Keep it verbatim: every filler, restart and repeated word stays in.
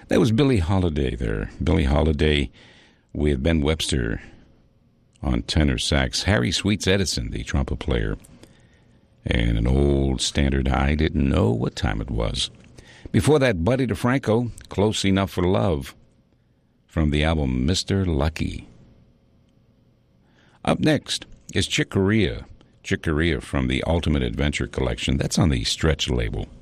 That was Billie Holiday there. Billie Holiday with Ben Webster on tenor sax. Harry Sweets Edison, the trumpet player. And an old standard, I Didn't Know What Time It Was. Before that, Buddy DeFranco, Close Enough for Love, from the album Mister Lucky. Up next is Chick Corea. Chick Corea from the Ultimate Adventure Collection. That's on the Stretch label.